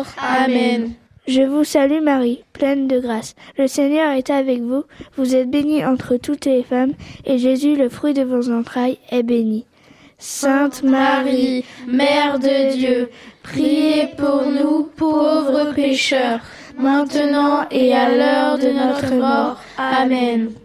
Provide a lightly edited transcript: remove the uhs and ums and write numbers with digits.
mort. Amen. Je vous salue Marie, pleine de grâce. Le Seigneur est avec vous. Vous êtes bénie entre toutes les femmes, et Jésus, le fruit de vos entrailles, est béni. Sainte Marie, Mère de Dieu, priez pour nous pauvres pécheurs, maintenant et à l'heure de notre mort. Amen.